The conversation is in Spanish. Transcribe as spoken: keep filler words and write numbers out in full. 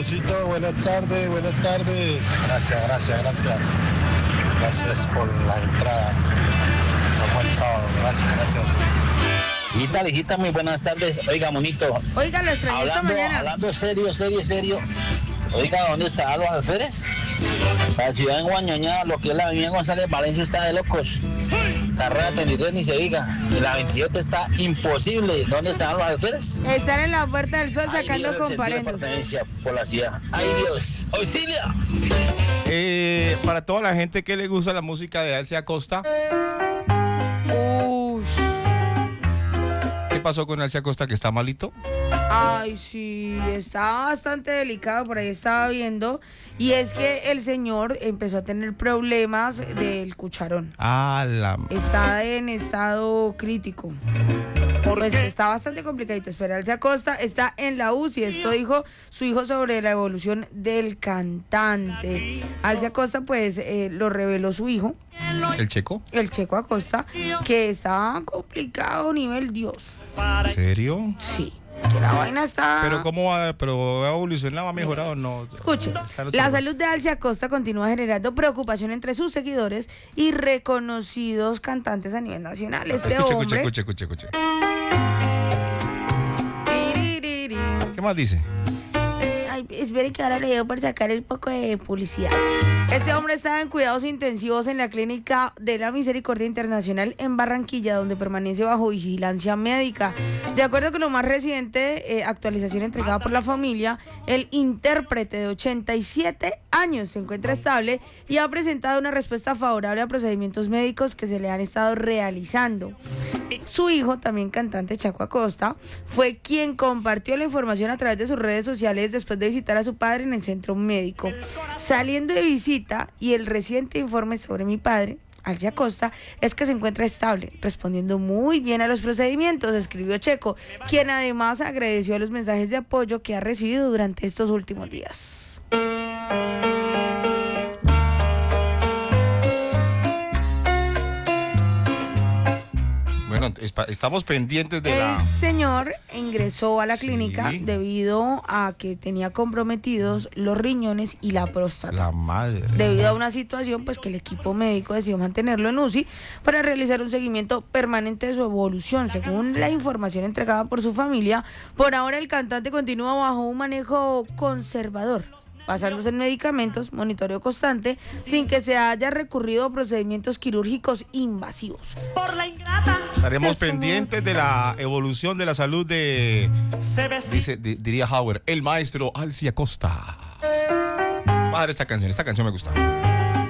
Chocito, buenas tardes, buenas tardes. Gracias, gracias, gracias. Gracias por la entrada. Nos vemos el sábado. Gracias, gracias. Hijita, hijita, muy buenas tardes. Oiga, monito. Oiga, lo extrañé esta Hablando, mañana. hablando serio, serio, serio. Oiga, ¿dónde está los alférez? La ciudad en Guañañá, lo que es la avenida González Valencia está de locos. Carrera treinta y tres ni se diga. Y la veintiocho está imposible. ¿Dónde están los alférez? Están en la Puerta del Sol Ay, sacando Dios, el sentido de comparendos. pertenencia por la ciudad. ¡Ay, Dios! ¡Auxilia! Eh, para toda la gente que le gusta la música de Alcia Acosta, Ush. ¿qué pasó con Alcia Acosta que está malito? Ay, sí, está bastante delicado, por ahí estaba viendo. Y es que el señor empezó a tener problemas del cucharón. Ah, la... Está en estado crítico. Pues está bastante complicadito. Esperarse Acosta está en la U C I. Esto dijo su hijo sobre la evolución del cantante. Alcia Acosta, pues, eh, lo reveló su hijo, ¿El Checo? el Checo Acosta, que estaba complicado nivel Dios. ¿En serio? Sí, que la vaina está... Pero cómo va, pero va evolucionado, ha mejorado o no. Escuche, Salud, la salud. salud de Alcia Acosta continúa generando preocupación entre sus seguidores y reconocidos cantantes a nivel nacional. Este Escuche, hombre... escuche, escuche, escuche, escuche. ¿Qué más dice? Ay, espere que ahora le dio por sacar el poco de publicidad. Este hombre estaba en cuidados intensivos en la clínica de la Misericordia Internacional en Barranquilla, donde permanece bajo vigilancia médica. De acuerdo con lo más reciente, eh, actualización entregada por la familia, el intérprete de ochenta y siete años se encuentra estable y ha presentado una respuesta favorable a procedimientos médicos que se le han estado realizando. Su hijo, también cantante Chaco Acosta, fue quien compartió la información a través de sus redes sociales después de visitar a su padre en el centro médico. Saliendo de visita y el reciente informe sobre mi padre, Alcia Acosta, es que se encuentra estable, respondiendo muy bien a los procedimientos, escribió Checo, quien además agradeció los mensajes de apoyo que ha recibido durante estos últimos días. Bueno, estamos pendientes de la... El señor ingresó a la Sí. clínica debido a que tenía comprometidos los riñones y la próstata. La madre. Debido a una situación, pues que el equipo médico decidió mantenerlo en U C I para realizar un seguimiento permanente de su evolución. Según la información entregada por su familia, por ahora el cantante continúa bajo un manejo conservador, basándose en medicamentos, monitoreo constante, sin que se haya recurrido a procedimientos quirúrgicos invasivos. Estaremos pendientes de la evolución de la salud de, dice, di- diría Howard, el maestro Alcia Acosta. Padre, esta canción, esta canción me gusta.